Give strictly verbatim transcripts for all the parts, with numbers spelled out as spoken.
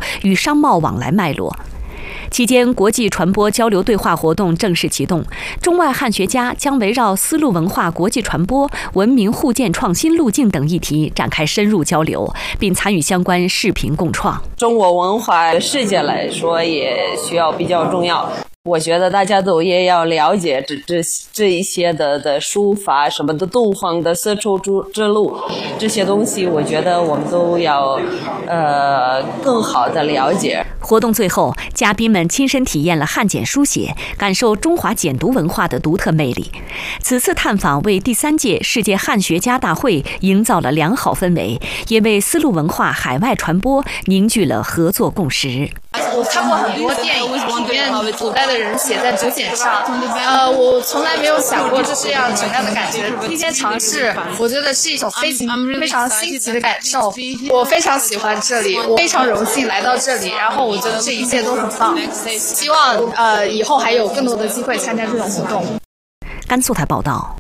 与商贸往来脉络。期间，国际传播交流对话活动正式启动，中外汉学家将围绕丝路文化国际传播、文明互鉴创新路径等议题展开深入交流，并参与相关视频共创。 中国文化世界来说也需要比较重要。我觉得大家都也要了解这这这一些的的书法什么的东方的丝绸之路这些东西，我觉得我们都要呃更好的了解。 活动最后，嘉宾们亲身体验了汉简书写，感受中华简读文化的独特魅力。此次探访为第三届世界汉学家大会营造了良好氛围，也为丝路文化海外传播凝聚了合作共识。 我看过很多电影，里面古代的人写在竹简上，呃，我从来没有想过这是样什么样的感觉。今天尝试，我觉得是一种非非常新奇的感受。我非常喜欢这里，我非常荣幸来到这里，然后我觉得这一切都很棒。希望呃以后还有更多的机会参加这种活动。 甘肃台报道。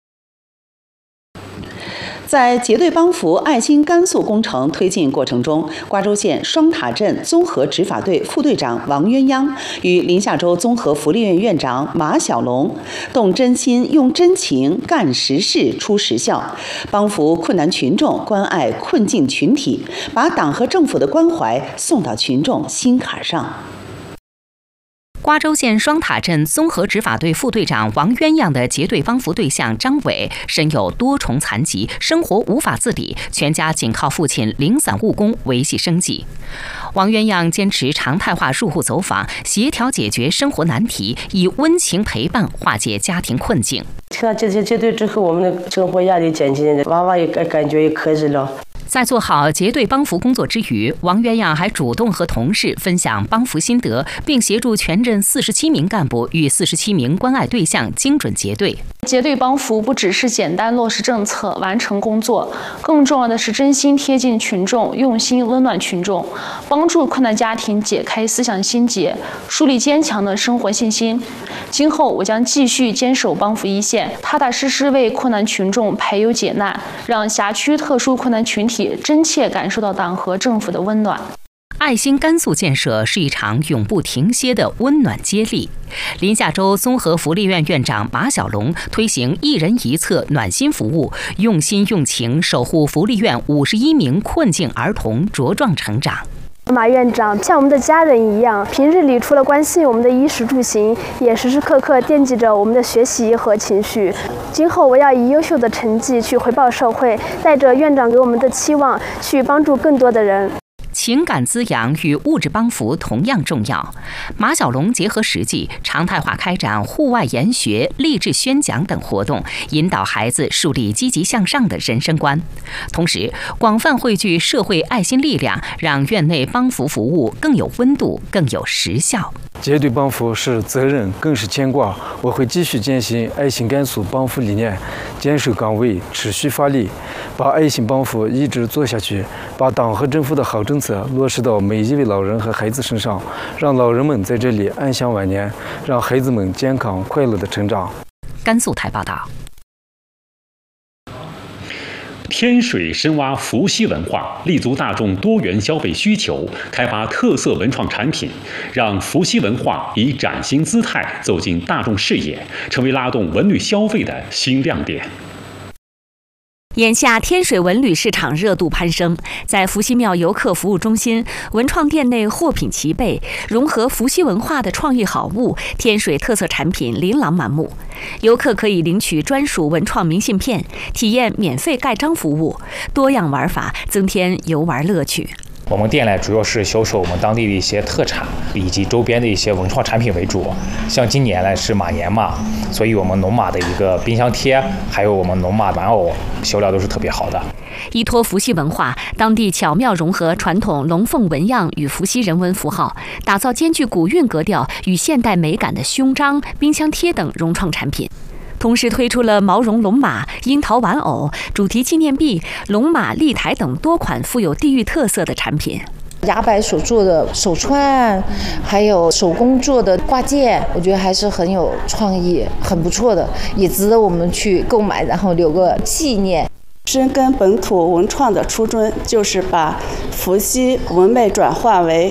在结对帮扶爱心甘肃工程推进过程中，瓜州县双塔镇综合执法队副队长王鸳鸯与临夏州综合福利院院长马小龙动真心、用真情干实事、出实效，帮扶困难群众，关爱困境群体，把党和政府的关怀送到群众心坎上。 瓜州县双塔镇综合执法队副队长王鸳鸯的结对帮扶对象张伟身有多重残疾，生活无法自理，全家仅靠父亲零散务工维系生计。王鸳鸯坚持常态化入户走访，协调解决生活难题，以温情陪伴化解家庭困境。 听到这些结对之后，我们的生活压力减轻，娃娃也感觉也可以了。 在做好结对帮扶工作之余，王鸳鸯还主动和同事分享帮扶心得，并协助全镇四十七名干部与四十七名关爱对象精准结对。 结对帮扶不只是简单落实政策、完成工作，更重要的是真心贴近群众，用心温暖群众，帮助困难家庭解开思想心结，树立坚强的生活信心。今后我将继续坚守帮扶一线，踏踏实实为困难群众排忧解难，让辖区特殊困难群体真切感受到党和政府的温暖。 爱心甘肃建设是一场永不停歇的温暖接力。临夏州综合福利院院长马小龙推行一人一策暖心服务，用心用情守护福利院五十一名困境儿童茁壮成长。 马院长像我们的家人一样，平日里除了关心我们的衣食住行，也时时刻刻惦记着我们的学习和情绪。今后我要以优秀的成绩去回报社会，带着院长给我们的期望，去帮助更多的人。 情感滋养与物质帮扶同样重要。马小龙结合实际，常态化开展户外研学、励志宣讲等活动，引导孩子树立积极向上的人生观。同时，广泛汇聚社会爱心力量，让院内帮扶服务更有温度、更有实效。 结对帮扶是责任，更是牵挂。我会继续践行爱心甘肃帮扶理念，坚守岗位，持续发力，把爱心帮扶一直做下去，把党和政府的好政策落实到每一位老人和孩子身上，让老人们在这里安享晚年，让孩子们健康快乐的成长。 甘肃台报道。 天水深挖伏羲文化，立足大众多元消费需求，开发特色文创产品，让伏羲文化以崭新姿态走进大众视野，成为拉动文旅消费的新亮点。 眼下天水文旅市场热度攀升，在伏羲庙游客服务中心，文创店内货品齐备，融合伏羲文化的创意好物，天水特色产品琳琅满目。游客可以领取专属文创明信片，体验免费盖章服务，多样玩法增添游玩乐趣。 我们店呢主要是销售我们当地的一些特产以及周边的一些文创产品为主。像今年呢是马年嘛，所以我们龙马的一个冰箱贴，还有我们龙马玩偶销量都是特别好的。 依托伏羲文化，当地巧妙融合传统龙凤纹样与伏羲人文符号，打造兼具古韵格调与现代美感的胸章、冰箱贴等融创产品。同时推出了毛绒龙马、樱桃玩偶、主题纪念币、龙马立台等多款富有地域特色的产品。 牙白所做的手串，还有手工做的挂件，我觉得还是很有创意，很不错的，也值得我们去购买，然后留个纪念。 深耕本土文创的初衷就是把伏羲文脉转化为